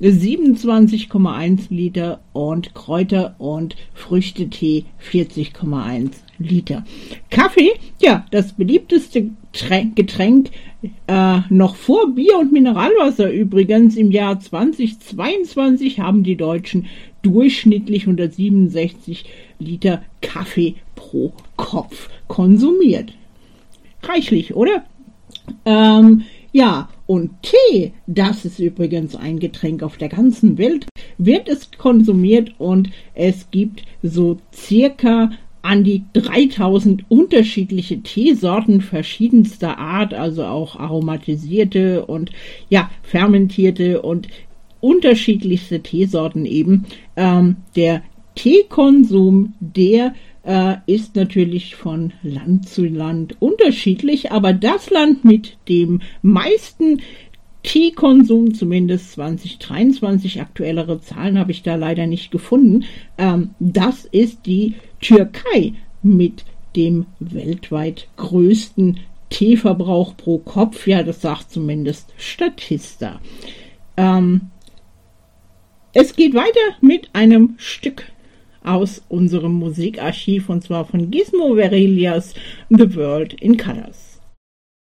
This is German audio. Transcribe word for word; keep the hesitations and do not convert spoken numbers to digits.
siebenundzwanzig Komma eins Liter und Kräuter- und Früchtetee vierzig Komma eins Liter. Kaffee, ja, das beliebteste Getränk äh, noch vor Bier und Mineralwasser übrigens. Im Jahr zweitausendzweiundzwanzig haben die Deutschen durchschnittlich hundertsiebenundsechzig Liter Kaffee pro Kopf konsumiert. Reichlich, oder? Ähm, ja, und Tee, das ist übrigens ein Getränk auf der ganzen Welt, wird es konsumiert und es gibt so circa an die dreitausend unterschiedliche Teesorten verschiedenster Art, also auch aromatisierte und ja, fermentierte und unterschiedlichste Teesorten eben. Ähm, der Teekonsum, der äh, ist natürlich von Land zu Land unterschiedlich, aber das Land mit dem meisten Teekonsum, zumindest zwanzig dreiundzwanzig, aktuellere Zahlen habe ich da leider nicht gefunden, ähm, das ist die Türkei mit dem weltweit größten Teeverbrauch pro Kopf. Ja, das sagt zumindest Statista. Ähm, es geht weiter mit einem Stück aus unserem Musikarchiv, und zwar von Gizmo Varelias The World in Colors.